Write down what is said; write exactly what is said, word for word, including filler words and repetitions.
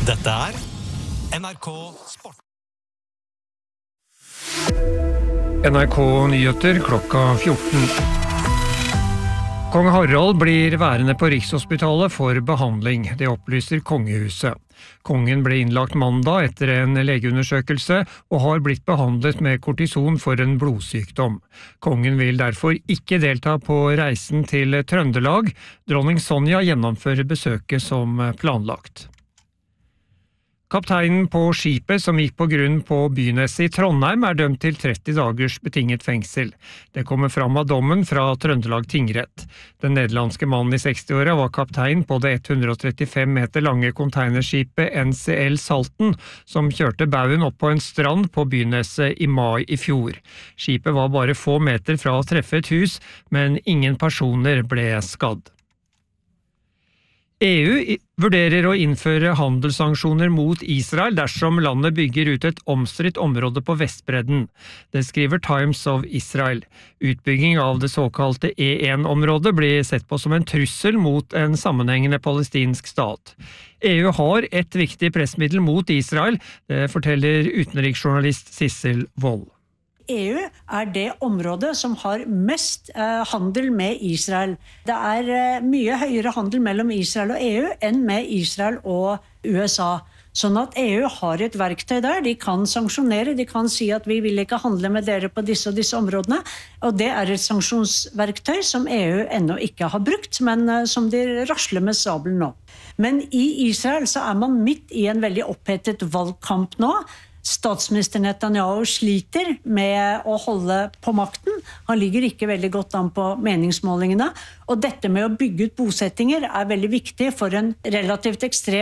Dette er N R K Sport. N R K Nyheter klokka fjorten. Kong Harald blir værende på Rikshospitalet for behandling, det opplyser kongehuset. Kongen ble innlagt mandag etter en legeundersøkelse og har blitt behandlet med kortison for en blodsykdom. Kongen vil derfor ikke delta på reisen til Trøndelag. Dronning Sonja gjennomfører besøket som planlagt. Kapteinen på skipet som gikk på grunn på Byneset i Trondheim er dømt til tretti dagers betinget fengsel. Det kommer fram av dommen fra Trøndelag tingrett. Den nederlandske mannen i sekstiåra var kaptein på det ett hundre og trettifem meter lange containerskipet N C L Salten, som kjørte bauen opp på en strand på Byneset i mai i fjor. Skipet var bare få meter fra å treffe et hus, men ingen personer ble skadd. E U vurderer å innføre handelssanksjoner mot Israel dersom landet bygger ut et omstridt område på Vestbredden. Det skriver Times of Israel. Utbygging av det såkalte E en-området blir sett på som en trussel mot en sammenhengende palestinsk stat. E U har et viktig pressmiddel mot Israel, det forteller utenriksjournalist Sissel Wold. E U er det området som har mest eh, handel med Israel. Det er eh, mye høyere handel mellom Israel og E U enn med Israel og U S A. Sånn at E U har et verktøy der, de kan sanksjonere, de kan si at vi vil ikke handle med dere på disse og disse områdene, og det er et sanksjonsverktøy som E U ennå ikke har brukt, men eh, som de rasler med sabelen nå. Men i Israel så er man midt i en veldig opphetet valgkamp nå. Statsminister Netanyahu sliter med å holde på makten. Han ligger ikke veldig godt an på meningsmålingene. Og dette med å bygge ut bosettinger er veldig viktig for en relativt ekstrem